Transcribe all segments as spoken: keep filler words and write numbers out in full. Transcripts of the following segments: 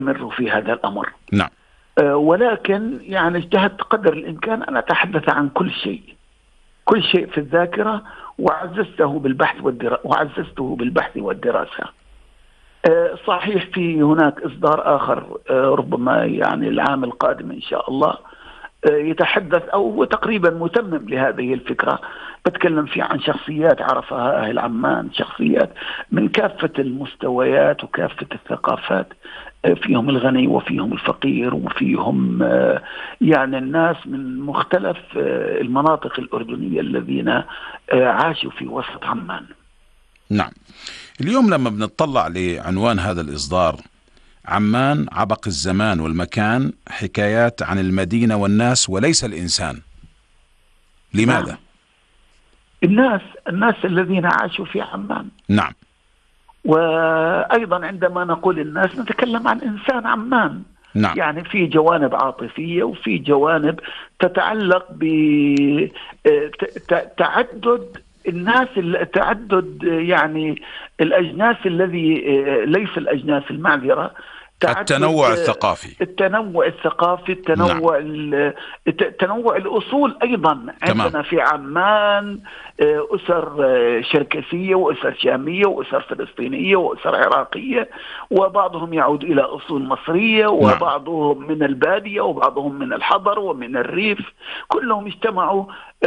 يستمروا في هذا الأمر. نعم. أه ولكن يعني اجتهدت قدر الإمكان أن أتحدث عن كل شيء كل شيء في الذاكرة، وعززته بالبحث والدراسة وعززته بالبحث والدراسة. أه صحيح في هناك إصدار آخر أه ربما يعني العام القادم إن شاء الله أه يتحدث أو هو تقريبا متمم لهذه الفكرة، بتكلم فيه عن شخصيات عرفها أهل عمان، شخصيات من كافة المستويات وكافة الثقافات، فيهم الغني وفيهم الفقير وفيهم يعني الناس من مختلف المناطق الأردنية الذين عاشوا في وسط عمان. نعم. اليوم لما بنطلع لعنوان هذا الإصدار، عمان عبق الزمان والمكان، حكايات عن المدينة والناس وليس الإنسان، لماذا؟ نعم. الناس الناس الذين عاشوا في عمان. نعم. وأيضا عندما نقول الناس نتكلم عن إنسان عمان. نعم. يعني في جوانب عاطفية وفي جوانب تتعلق بتعدد الناس، تعدد يعني الأجناس الذي ليس الأجناس المعذرة التنوع الثقافي التنوع الثقافي التنوع نعم. تنوع الأصول أيضا. عندنا تمام. في عمان أسر شركسية وأسر شامية وأسر فلسطينية وأسر عراقية، وبعضهم يعود إلى أصول مصرية، وبعضهم من البادية وبعضهم من الحضر ومن الريف، كلهم اجتمعوا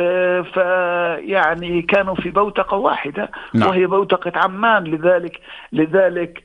فيعني كانوا في بوتقة واحدة. نعم. وهي بوتقة عمان. لذلك لذلك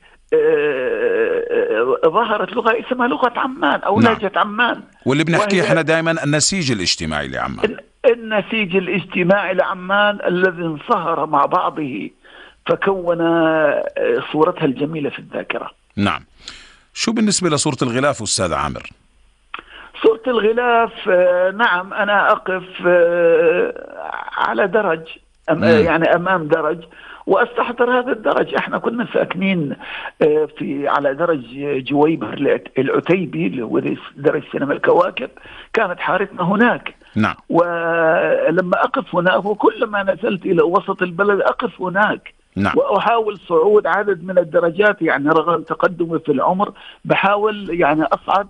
ظهرت لغة اسمها لغة عمان أو نعم. لهجة عمان، واللي بنحكيه احنا دائما النسيج الاجتماعي لعمان. النسيج الاجتماعي لعمان الذي انصهر مع بعضه فكون صورتها الجميلة في الذاكرة. نعم. شو بالنسبة لصورة الغلاف أستاذ عامر؟ صورة الغلاف نعم أنا أقف على درج أم يعني أمام درج واستحضر هذا الدرج. احنا كنا ساكنين في على درج جويبر العتيبي اللي هو درج سينما الكواكب، كانت حارتنا هناك. نعم. ولما اقف هناك وكلما نزلت الى وسط البلد اقف هناك. نعم. واحاول صعود عدد من الدرجات، يعني رغم تقدمي في العمر بحاول يعني اصعد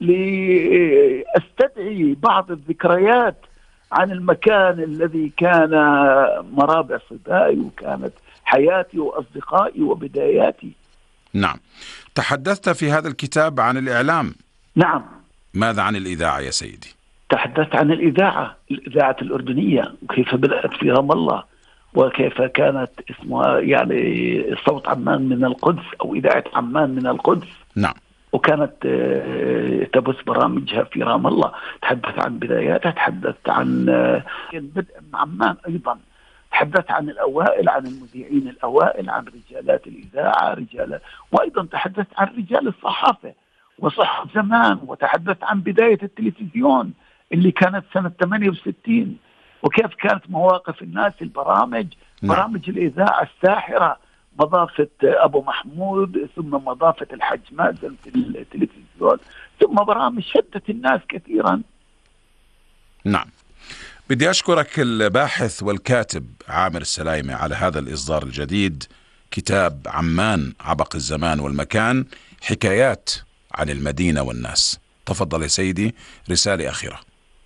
لاستدعي بعض الذكريات عن المكان الذي كان مرابع صداي وكانت حياتي وأصدقائي وبداياتي. نعم. تحدثت في هذا الكتاب عن الإعلام. نعم. ماذا عن الإذاعة يا سيدي؟ تحدثت عن الإذاعة الإذاعة الأردنية وكيف بدأت في رام الله، وكيف كانت اسمها يعني صوت عمان من القدس أو إذاعة عمان من القدس. نعم. وكانت تبث برامجها في رام الله. تحدثت عن بداياتها، تحدثت عن البدء من عمان أيضا، تحدثت عن الأوائل، عن المذيعين الأوائل، عن رجالات الإذاعة رجال، وأيضا تحدثت عن رجال الصحافة وصحة زمان، وتحدثت عن بداية التلفزيون اللي كانت سنة ثمانية وستين، وكيف كانت مواقف الناس، البرامج نعم. برامج الإذاعة الساحرة، مضافة أبو محمود، ثم مضافة الحج مازن في التلفزيون، ثم برامج شدت الناس كثيرا. نعم. بدي أشكرك الباحث والكاتب عامر السلايمي على هذا الإصدار الجديد، كتاب عمان عبق الزمان والمكان، حكايات عن المدينة والناس. تفضل يا سيدي، رسالة أخيرة.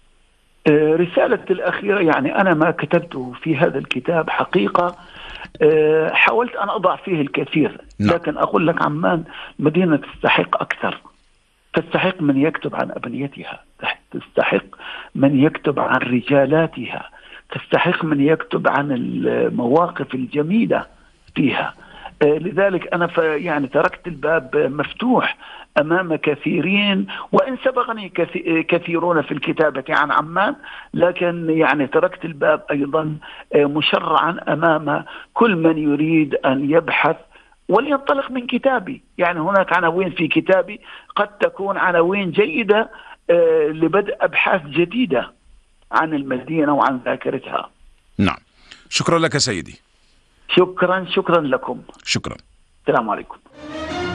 رسالة الأخيرة يعني أنا ما كتبته في هذا الكتاب حقيقة حاولت أن أضع فيه الكثير، لكن أقول لك عمان مدينة تستحق أكثر، تستحق من يكتب عن أبنيتها، تستحق من يكتب عن رجالاتها، تستحق من يكتب عن المواقف الجميلة فيها. لذلك أنا يعني تركت الباب مفتوح أمام كثيرين، وإن سبقني كثيرون في الكتابة عن عمان، لكن يعني تركت الباب أيضا مشرعا أمام كل من يريد أن يبحث ولينطلق من كتابي. يعني هناك عناوين في كتابي قد تكون عناوين جيدة لبدء أبحاث جديدة عن المدينة وعن ذاكرتها. نعم. شكرا لك سيدي. شكرا شكرا لكم. شكرا. السلام عليكم.